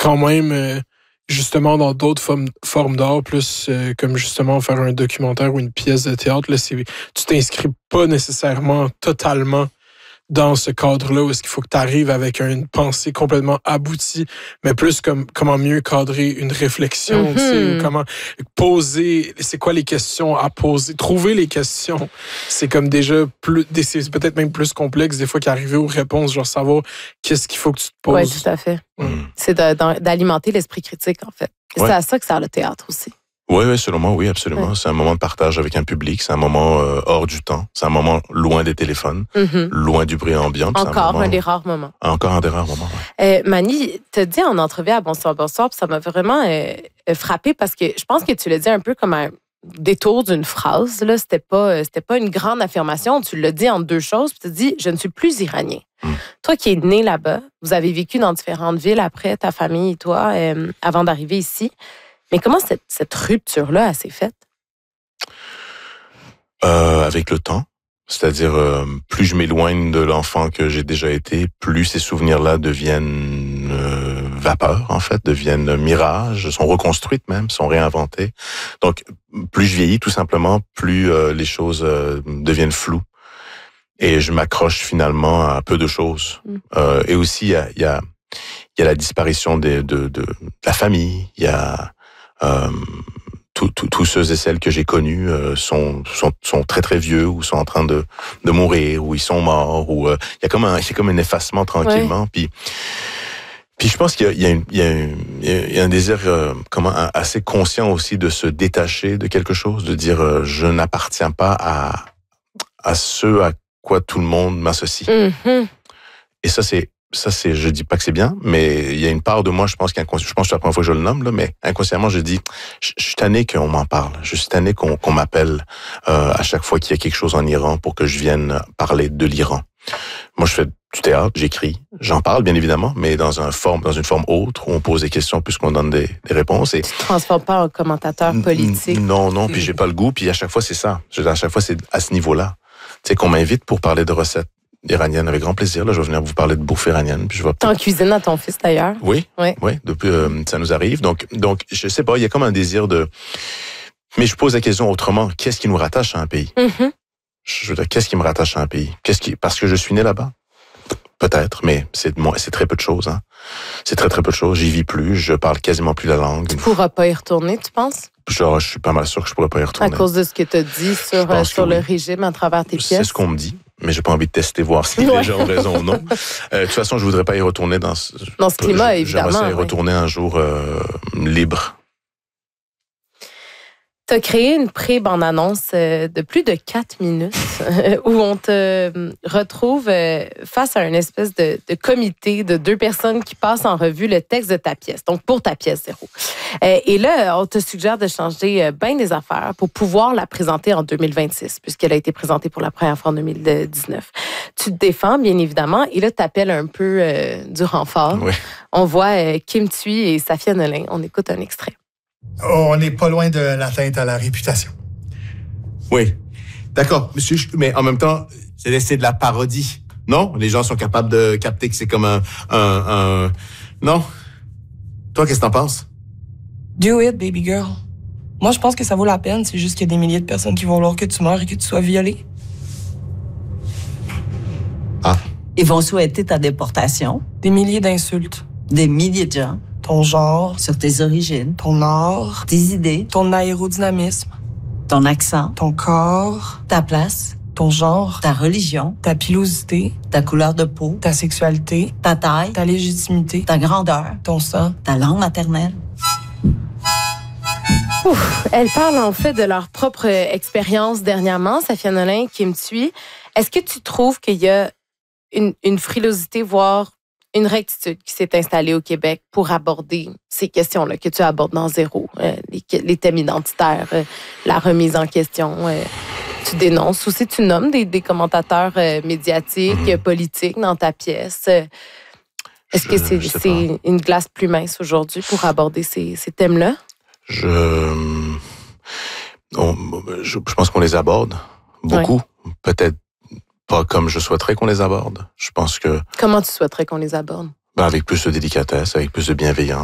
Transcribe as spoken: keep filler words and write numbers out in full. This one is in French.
quand même, euh, justement, dans d'autres formes, formes d'art, plus euh, comme justement faire un documentaire ou une pièce de théâtre, là, c'est, tu t'inscris pas nécessairement totalement dans ce cadre-là où est-ce qu'il faut que tu arrives avec une pensée complètement aboutie, mais plus comme comment mieux cadrer une réflexion, mm-hmm. tu sais, ou comment poser, c'est quoi les questions à poser, trouver les questions, c'est comme déjà plus, c'est peut-être même plus complexe des fois qu'arriver aux réponses, genre savoir qu'est-ce qu'il faut que tu te poses. Oui, tout à fait. Mm. C'est de, d'alimenter l'esprit critique, en fait. Et ouais. C'est à ça que sert le théâtre aussi. Oui, oui, selon moi, oui, absolument. Ouais. C'est un moment de partage avec un public, c'est un moment euh, hors du temps, c'est un moment loin des téléphones, mm-hmm. loin du bruit ambiant. Encore un, moment, un des rares moments. Encore un des rares moments, ouais. euh, Mani, tu as dit en entrevue à Bonsoir, Bonsoir, puis ça m'a vraiment euh, frappé parce que je pense que tu l'as dit un peu comme un détour d'une phrase. Là. C'était pas, c'était pas une grande affirmation, tu l'as dit en deux choses, puis tu as dit « je ne suis plus iranien mm. ». Toi qui es né là-bas, vous avez vécu dans différentes villes après, ta famille et toi, euh, avant d'arriver ici. Mais comment cette, cette rupture-là s'est faite? Euh, avec le temps. C'est-à-dire, euh, plus je m'éloigne de l'enfant que j'ai déjà été, plus ces souvenirs-là deviennent euh, vapeur, en fait, deviennent mirages, sont reconstruites même, sont réinventées. Donc, plus je vieillis, tout simplement, plus euh, les choses euh, deviennent floues. Et je m'accroche finalement à peu de choses. Mm. Euh, et aussi, il y a, y, a, y a la disparition de, de, de la famille, il y a... Euh, tous ceux et celles que j'ai connus euh, sont, sont sont très très vieux ou sont en train de de mourir ou ils sont morts ou il euh, y a comme un c'est comme un effacement tranquillement. Ouais. Puis puis je pense qu'il y a il y a, une, il y a, une, il y a un désir euh, comment assez conscient aussi de se détacher de quelque chose, de dire euh, je n'appartiens pas à à ce à quoi tout le monde m'associe. Mm-hmm. Et ça c'est Ça, c'est, je dis pas que c'est bien, mais il y a une part de moi, je pense qu'inconsciemment, je pense que c'est la première fois que je le nomme, là, mais inconsciemment, je dis, je, je suis tanné qu'on m'en parle. Je suis tanné qu'on, qu'on m'appelle euh, à chaque fois qu'il y a quelque chose en Iran pour que je vienne parler de l'Iran. Moi, je fais du théâtre, j'écris, j'en parle, bien évidemment, mais dans un forme, dans une forme autre, où on pose des questions plus qu'on donne des, des réponses. Et tu te transformes pas en commentateur politique. Non, non, puis j'ai pas le goût, puis à chaque fois, c'est ça. À chaque fois, c'est à ce niveau-là. Tu sais, qu'on m'invite pour parler de recettes iranienne, avec grand plaisir. Là, je vais venir vous parler de bouffe iranienne. Puis je vais... T'en cuisines à ton fils, d'ailleurs. Oui, oui, oui. Depuis, euh, ça nous arrive. Donc, donc, je sais pas, il y a comme un désir de... Mais je pose la question autrement. Qu'est-ce qui nous rattache à un pays? Mm-hmm. Je veux dire, qu'est-ce qui me rattache à un pays? Qu'est-ce qui... Parce que je suis né là-bas? Peut-être, mais c'est, c'est très peu de choses. Hein. C'est très, très peu de choses. J'y vis plus. Je parle quasiment plus la langue. Tu pourras pas y retourner, tu penses? Genre, je suis pas mal sûr que je pourrais pas y retourner. À cause de ce que tu as dit sur, euh, sur le oui. régime à travers tes pièces? C'est ce qu'on me dit. Mais j'ai pas envie de tester, voir si ouais. les gens ont raison ou non. Euh, de toute façon, je voudrais pas y retourner dans ce, dans ce climat, je, évidemment. J'aimerais y retourner oui. un jour euh, libre. Tu as créé une pré-bande-annonce de plus de quatre minutes où on te retrouve face à une espèce de, de comité de deux personnes qui passent en revue le texte de ta pièce, donc pour ta pièce zéro. Et là, on te suggère de changer bien des affaires pour pouvoir la présenter en deux mille vingt-six, puisqu'elle a été présentée pour la première fois en deux mille dix-neuf. Tu te défends, bien évidemment, et là, tu appelles un peu euh, du renfort. Oui. On voit euh, Kim Thuy et Safia Nolin. On écoute un extrait. Oh, on n'est pas loin de l'atteinte à la réputation. Oui. D'accord, monsieur, mais en même temps, c'est, c'est de la parodie. Non? Les gens sont capables de capter que c'est comme un... un, un... Non? Toi, qu'est-ce que t'en penses? Do it, baby girl. Moi, je pense que ça vaut la peine. C'est juste qu'il y a des milliers de personnes qui vont vouloir que tu meurs et que tu sois violée. Ah. Ils vont souhaiter ta déportation. Des milliers d'insultes. Des milliers de gens. Ton genre. Sur tes origines. Ton art. Tes idées. Ton aérodynamisme. Ton accent. Ton corps. Ta place. Ton genre. Ta religion. Ta pilosité. Ta couleur de peau. Ta sexualité. Ta taille. Ta légitimité. Ta grandeur. Ton sang. Ta langue maternelle. Ouf, elles parlent en fait de leur propre expérience dernièrement, Safia Nolin, Kim Thuy. Est-ce que tu trouves qu'il y a une, une frilosité, voire une rectitude qui s'est installée au Québec pour aborder ces questions-là que tu abordes dans Zéro, euh, les, les thèmes identitaires, euh, la remise en question, euh, tu dénonces. Aussi, tu nommes des, des commentateurs euh, médiatiques, mmh. politiques dans ta pièce. Euh, est-ce je, que c'est, c'est une glace plus mince aujourd'hui pour aborder ces, ces thèmes-là? Je... On, je... Je pense qu'on les aborde beaucoup. Ouais. Peut-être pas comme je souhaiterais qu'on les aborde. Je pense que... Comment tu souhaiterais qu'on les aborde? Ben avec plus de délicatesse, avec plus de bienveillance.